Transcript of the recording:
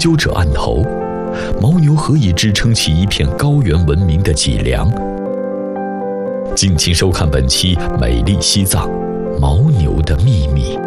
究者案头，牦牛何以支撑起一片高原文明的脊梁？敬请收看本期《美丽西藏：牦牛的秘密》。